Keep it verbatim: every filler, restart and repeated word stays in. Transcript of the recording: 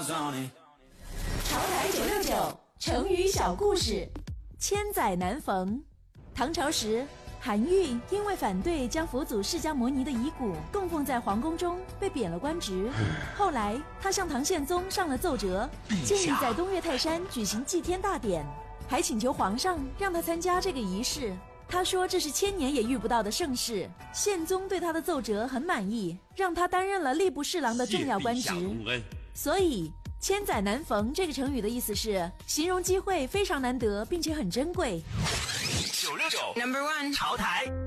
潮台九六九成语小故事。千载难逢。唐朝时，韩愈因为反对将佛祖释迦牟尼的遗骨供奉在皇宫中，被贬了官职。后来他向唐宪宗上了奏折，建议在东岳泰山举行祭天大典，还请求皇上让他参加这个仪式。他说这是千年也遇不到的盛事。宪宗对他的奏折很满意，让他担任了吏部侍郎的重要官职。所以千载难逢这个成语的意思是形容机会非常难得，并且很珍贵。 九六九 Number One 潮台。